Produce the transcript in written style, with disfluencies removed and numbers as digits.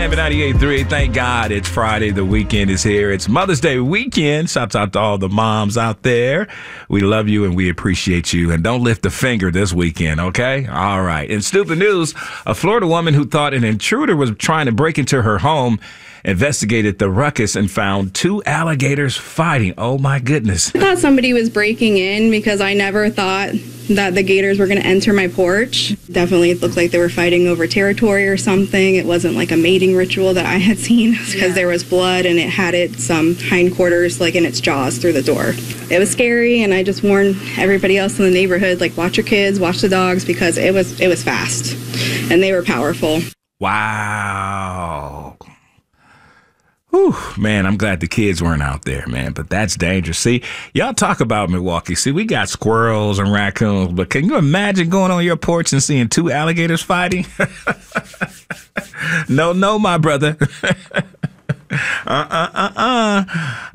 98.3. Thank God it's Friday. The weekend is here. It's Mother's Day weekend. Shouts out to all the moms out there. We love you and we appreciate you. And don't lift a finger this weekend, okay? All right. In stupid news, a Florida woman who thought an intruder was trying to break into her home investigated the ruckus and found two alligators fighting. Oh, my goodness. I thought somebody was breaking in because I never thought that the gators were going to enter my porch. Definitely it looked like they were fighting over territory or something. It wasn't like a mating ritual that I had seen because there was blood and it had its hindquarters like in its jaws through the door. It was scary, and I just warned everybody else in the neighborhood, like, watch your kids, watch the dogs, because it was fast and they were powerful. Wow. Whew, man, I'm glad the kids weren't out there, man, but that's dangerous. See, y'all talk about Milwaukee. See, we got squirrels and raccoons, but can you imagine going on your porch and seeing two alligators fighting? No, my brother.